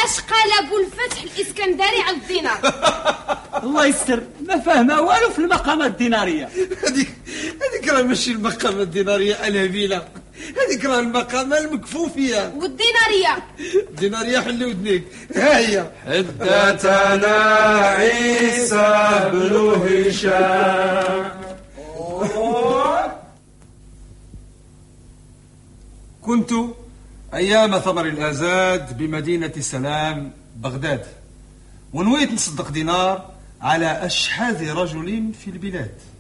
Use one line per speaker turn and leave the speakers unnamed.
اش قال ابو الفتح الاسكندري على الدينار؟
الله يستر، ما فاهمه والو في المقامات الديناريه.
هذيك راه ماشي المقامات الديناريه الهبيله، هذيك راه المقامه المكفوفيه.
والديناريه
الديناريه حلي ودنيك، ها هي
حدثنا عيسى بن هشام.
كنت أيام ثمر الآزاد بمدينة سلام بغداد، ونويت نصدق دينار على أشحاذ رجل في البلاد.